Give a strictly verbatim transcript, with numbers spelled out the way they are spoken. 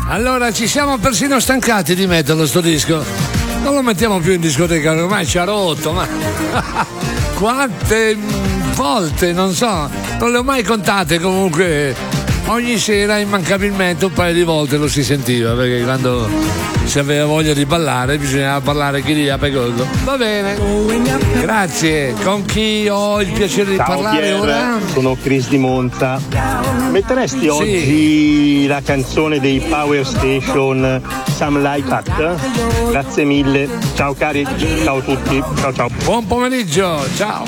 Allora, ci siamo persino stancati di metterlo sto disco. Non lo mettiamo più in discoteca, ormai ci ha rotto, ma quante volte, non so, non le ho mai contate, comunque ogni sera immancabilmente un paio di volte lo si sentiva, perché quando si aveva voglia di ballare bisognava ballare chi lì a Pegollo. Va bene, grazie. Con chi ho il piacere di Ciao, parlare Pierre, ora? sono Chris di Monza. Metteresti Sì. oggi la canzone dei Power Station Some Like That? Grazie mille, ciao cari, ciao a tutti, ciao ciao. Buon pomeriggio, ciao.